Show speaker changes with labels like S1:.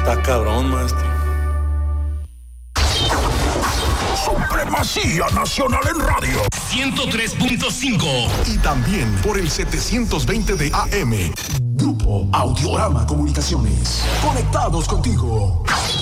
S1: Está cabrón, maestro.
S2: Supremacía nacional en radio.
S3: 103.5.
S2: Y también por el 720 de AM. Grupo Audiorama Comunicaciones. Conectados contigo.